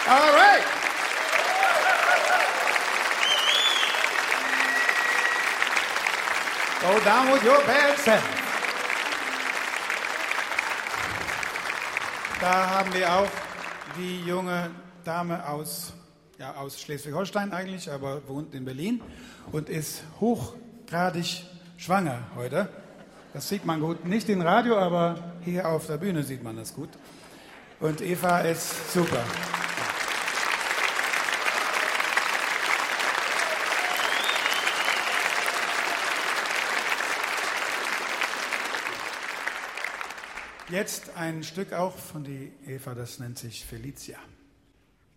All right. Go down with your bad self. Da haben wir auch die junge Dame aus Schleswig-Holstein eigentlich, aber wohnt in Berlin und ist hochgradig schwanger heute. Das sieht man gut, nicht im Radio, aber hier auf der Bühne sieht man das gut. Und Eva ist super. Jetzt ein Stück auch von die Eva, das nennt sich Felicia.